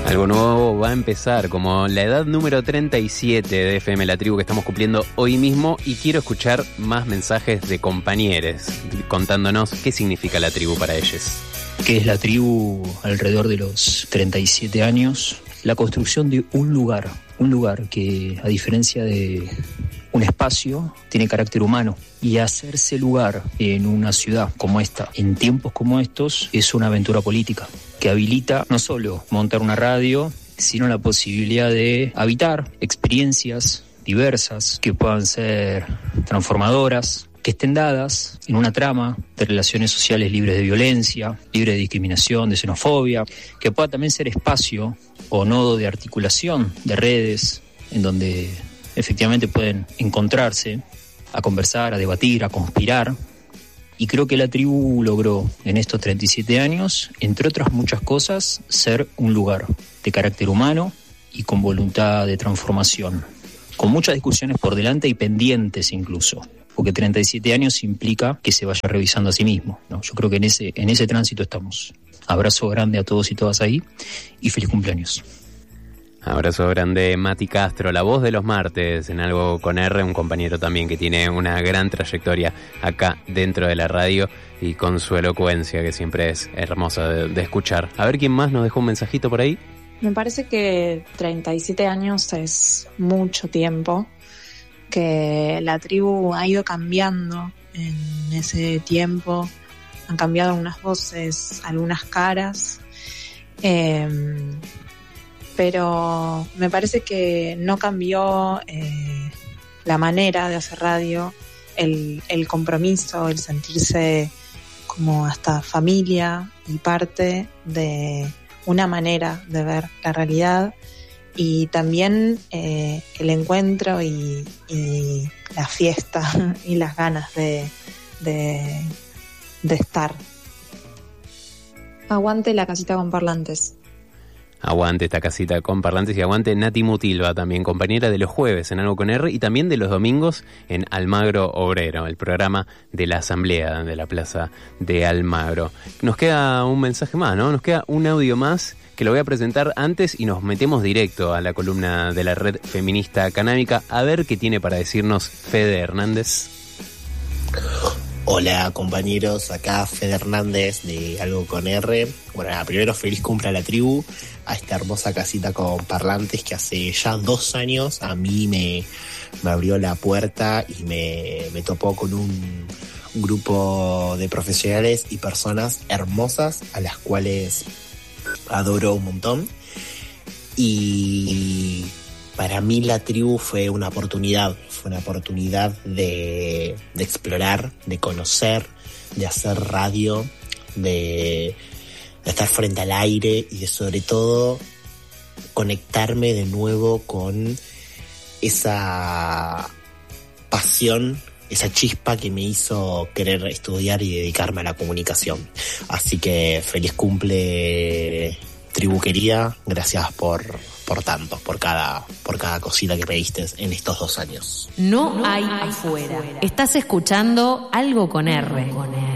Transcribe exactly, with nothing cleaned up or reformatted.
Algo nuevo va a empezar, como la edad número treinta y siete de F M La Tribu que estamos cumpliendo hoy mismo, y quiero escuchar más mensajes de compañeros contándonos qué significa la tribu para ellos. ¿Qué es la tribu alrededor de los treinta y siete años? La construcción de un lugar, un lugar que, a diferencia de un espacio, tiene carácter humano. Y hacerse lugar en una ciudad como esta, en tiempos como estos, es una aventura política que habilita no solo montar una radio, sino la posibilidad de habitar experiencias diversas que puedan ser transformadoras, que estén dadas en una trama de relaciones sociales libres de violencia, libres de discriminación, de xenofobia, que pueda también ser espacio o nodo de articulación de redes en donde efectivamente pueden encontrarse a conversar, a debatir, a conspirar. Y creo que la tribu logró en estos treinta y siete años, entre otras muchas cosas, ser un lugar de carácter humano y con voluntad de transformación, con muchas discusiones por delante y pendientes incluso, porque treinta y siete años implica que se vaya revisando a sí mismo, ¿no? Yo creo que en ese, en ese tránsito estamos. Abrazo grande a todos y todas ahí y feliz cumpleaños. Abrazo grande, Mati Castro, la voz de los martes en Algo con R, un compañero también que tiene una gran trayectoria acá dentro de la radio y con su elocuencia que siempre es hermosa de, de escuchar. A ver quién más nos dejó un mensajito por ahí. Me parece que treinta y siete años es mucho tiempo, que la tribu ha ido cambiando en ese tiempo, han cambiado algunas voces, algunas caras, eh, pero me parece que no cambió eh, la manera de hacer radio, el, el compromiso, el sentirse como hasta familia y parte de una manera de ver la realidad, y también eh, el encuentro y, y la fiesta y las ganas de, de, de estar. Aguante la casita con parlantes. Aguante esta casita con parlantes y aguante Nati Mutilva, también compañera de los jueves en Algo con R y también de los domingos en Almagro Obrero, el programa de la asamblea de la plaza de Almagro. Nos queda un mensaje más, ¿no? Nos queda un audio más que lo voy a presentar antes y nos metemos directo a la columna de la Red Feminista Canábica a ver qué tiene para decirnos Fede Hernández. Hola compañeros, acá Fede Hernández de Algo con R. Bueno, nada, primero feliz cumple a la tribu, a esta hermosa casita con parlantes que hace ya dos años a mí me, me abrió la puerta y me, me topó con un, un grupo de profesionales y personas hermosas a las cuales adoro un montón. Y para mí la tribu fue una oportunidad, fue una oportunidad de, de explorar, de conocer, de hacer radio, de, de estar frente al aire y de sobre todo conectarme de nuevo con esa pasión, esa chispa que me hizo querer estudiar y dedicarme a la comunicación. Así que feliz cumple, tribu querida, gracias por, por tanto, por cada, por cada cosita que me diste en estos dos años. No hay afuera. Estás escuchando Algo con R.